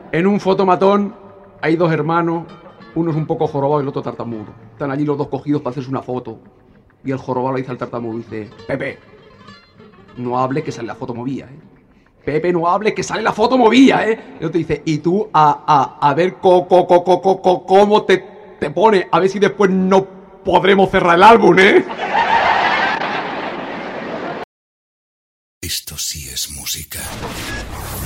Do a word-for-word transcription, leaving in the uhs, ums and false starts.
En un fotomatón hay dos hermanos, uno es un poco jorobado y el otro tartamudo. Están allí los dos cogidos para hacerse una foto. Y el jorobado le dice al tartamudo, dice, Pepe, no hables que sale la foto movida, ¿eh? Pepe, no hables que sale la foto movida, ¿eh? Y el otro dice, y tú a, a, a ver co, co, co, co, co, co, cómo te, te pone, a ver si después no podremos cerrar el álbum, ¿eh? Esto sí es música.